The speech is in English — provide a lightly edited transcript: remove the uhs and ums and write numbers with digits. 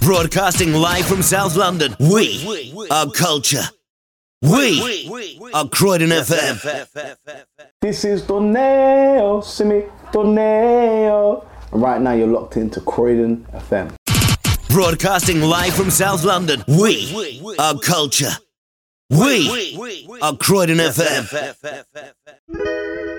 Broadcasting live from South London, we are culture. We are Croydon FM. This is Torneo, Simi Torneo. And right now you're locked into Croydon FM. Broadcasting live from South London, we are culture. We are Croydon FM.